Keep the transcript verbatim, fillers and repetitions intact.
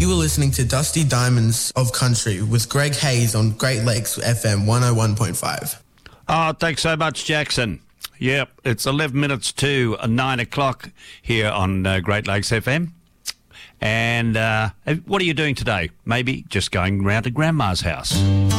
You were listening to Dusty Diamonds of Country with Greg Hayes on Great Lakes F M one oh one point five. Oh, thanks so much, Jackson. Yep, it's eleven minutes to nine o'clock here on uh, Great Lakes F M. And uh, what are you doing today? Maybe just going round to Grandma's house.